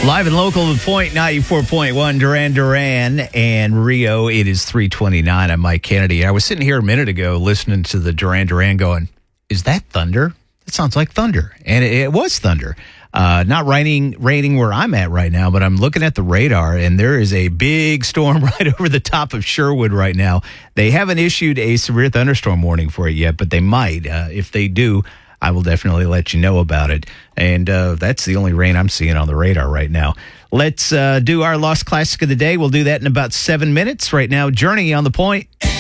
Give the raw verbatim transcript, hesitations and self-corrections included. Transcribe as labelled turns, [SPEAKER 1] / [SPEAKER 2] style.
[SPEAKER 1] Live and local with Point ninety-four point one, Duran Duran and Rio. It is three twenty-nine. I'm Mike Kennedy. I was sitting here a minute ago listening to the Duran Duran going, is that thunder? That sounds like thunder. And it, it was thunder. Uh, not raining, raining where I'm at right now, but I'm looking at the radar, and there is a big storm right over the top of Sherwood right now. They haven't issued a severe thunderstorm warning for it yet, but they might. Uh, if they do, I will definitely let you know about it. And uh, that's the only rain I'm seeing on the radar right now. Let's uh, do our Lost Classic of the Day. We'll do that in about seven minutes. Right now, Journey on the Point.